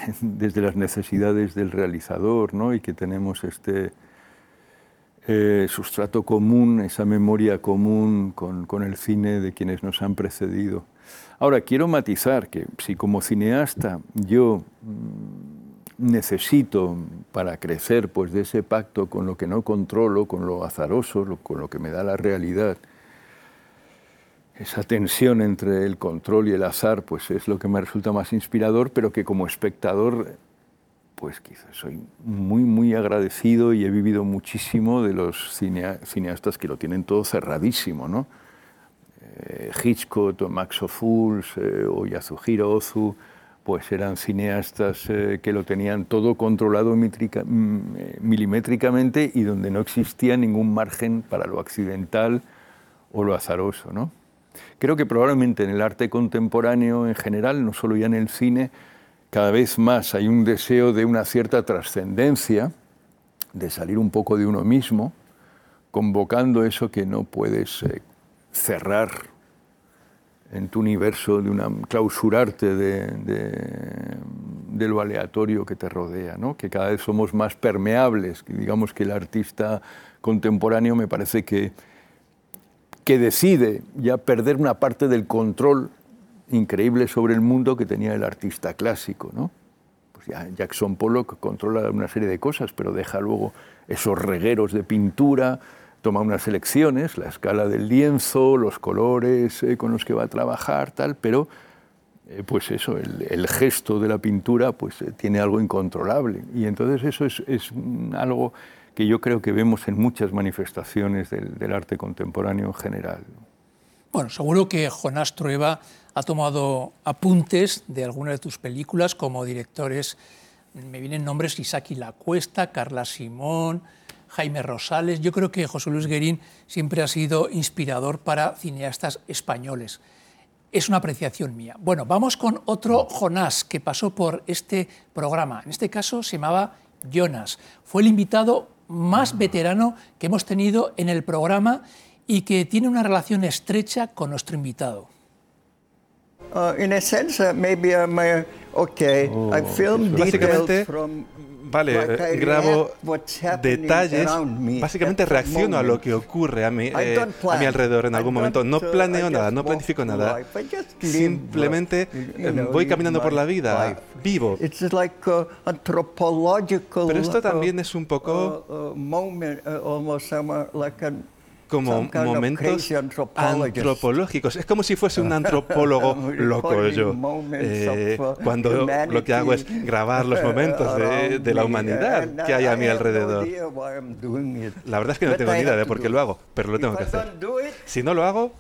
desde las necesidades del realizador, ¿no? Y que tenemos este sustrato común, esa memoria común con el cine de quienes nos han precedido. Ahora, quiero matizar que si como cineasta yo necesito para crecer pues, de ese pacto con lo que no controlo, con lo azaroso, con lo que me da la realidad, esa tensión entre el control y el azar pues es lo que me resulta más inspirador, pero que como espectador pues quizás soy muy agradecido y he vivido muchísimo de los cineastas que lo tienen todo cerradísimo, ¿no? Hitchcock o Max Ophüls o Yasuhiro Ozu, pues eran cineastas que lo tenían todo controlado milimétricamente y donde no existía ningún margen para lo accidental o lo azaroso, ¿no? Creo que probablemente en el arte contemporáneo en general, no solo ya en el cine, cada vez más hay un deseo de una cierta trascendencia, de salir un poco de uno mismo, convocando eso que no puedes cerrar en tu universo, clausurarte de lo aleatorio que te rodea, ¿no? Que cada vez somos más permeables. Digamos que el artista contemporáneo me parece que decide ya perder una parte del control increíble sobre el mundo que tenía el artista clásico, ¿no? Pues ya Jackson Pollock controla una serie de cosas, pero deja luego esos regueros de pintura, toma unas elecciones, la escala del lienzo, los colores con los que va a trabajar, tal, pero pues eso, el gesto de la pintura pues tiene algo incontrolable. Y entonces eso es algo que yo creo que vemos en muchas manifestaciones del arte contemporáneo en general. Bueno, seguro que Jonás Trueba ha tomado apuntes de algunas de tus películas como directores. Me vienen nombres Isaki Lacuesta, Carla Simón, Jaime Rosales. Yo creo que José Luis Guerín siempre ha sido inspirador para cineastas españoles. Es una apreciación mía. Bueno, vamos con otro Jonás que pasó por este programa. En este caso se llamaba Jonas. Fue el invitado más veterano que hemos tenido en el programa y que tiene una relación estrecha con nuestro invitado. In a sense, maybe I'm okay. I film details from. Vale, grabo detalles, básicamente reacciono a lo que ocurre a mi alrededor en algún momento. No planeo nada, no planifico nada. Simplemente voy caminando por la vida, vivo. Pero esto también es un poco como momentos antropológicos. Es como si fuese un antropólogo loco yo. Cuando lo que hago es grabar los momentos de la humanidad que hay a mi alrededor. La verdad es que no tengo ni idea de por qué lo hago, pero lo tengo que hacer. Si no lo hago,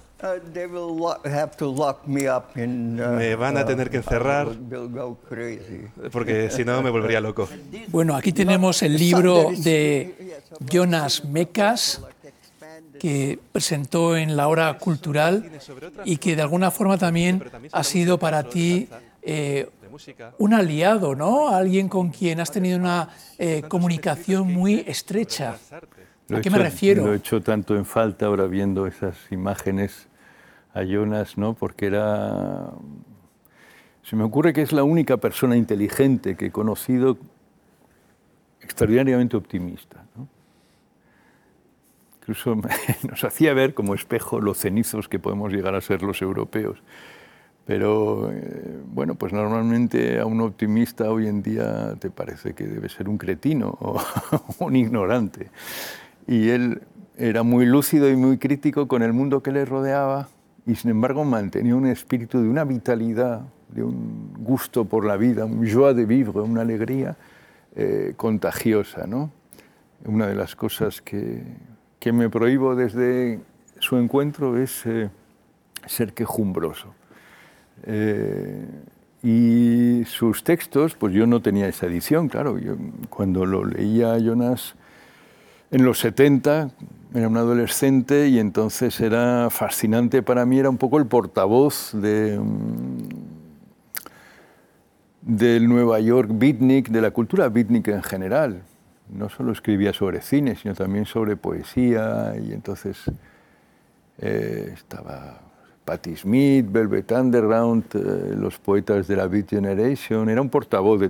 me van a tener que encerrar porque si no me volvería loco. Bueno, aquí tenemos el libro de Jonas Mekas, que presentó en la Hora Cultural y que de alguna forma también ha sido para ti un aliado, ¿no? Alguien con quien has tenido una comunicación muy estrecha. ¿A qué me refiero? Lo he hecho tanto en falta ahora viendo esas imágenes a Jonas, ¿no? Porque se me ocurre que es la única persona inteligente que he conocido extraordinariamente optimista, ¿no? Incluso nos hacía ver como espejo lo cenizos que podemos llegar a ser los europeos. Pero, bueno, pues normalmente a un optimista hoy en día te parece que debe ser un cretino o un ignorante. Y él era muy lúcido y muy crítico con el mundo que le rodeaba y, sin embargo, mantenía un espíritu de una vitalidad, de un gusto por la vida, un joie de vivre, una alegría contagiosa, ¿no? Una de las cosas que me prohíbo desde su encuentro es ser quejumbroso. Y sus textos, pues yo no tenía esa edición, claro. Yo, cuando lo leía a Jonas en los 70, era un adolescente y entonces era fascinante para mí, era un poco el portavoz del Nueva York beatnik, de la cultura beatnik en general. No solo escribía sobre cine, sino también sobre poesía, y entonces estaba Patti Smith, Velvet Underground, los poetas de la Beat Generation. Era un portavoz de